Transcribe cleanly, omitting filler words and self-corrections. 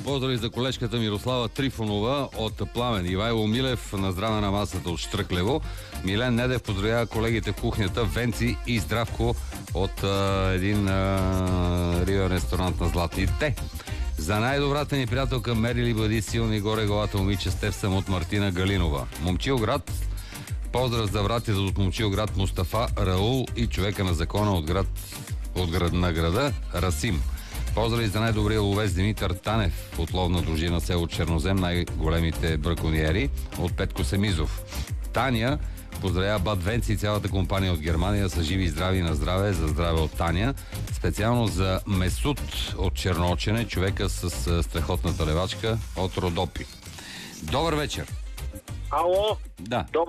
Поздрави за колежката Мирослава Трифонова от Пламен. Ивайло Милев на здраве на масата от Штръклево. Милен Недев поздравява колегите в кухнята Венци и Здравко от един рио ресторант на Златните. За най-добрата ни приятелка Мерили бъди силни горе главата момиче с теб съм от Мартина Галинова. Момчилград. Поздрав за братите от Момчилград Мустафа, Раул и човека на закона от града Расим. Поздрави за най-добрия ловец Димитър Танев от ловна дружина село Чернозем, най-големите бракониери от Петко Семизов. Таня поздравява Бад Венци и цялата компания от Германия са живи и здрави на здраве, за здраве от Таня. Специално за Месут от Черноочене, човека с страхотната левачка от Родопи. Добър вечер! Ало? Да.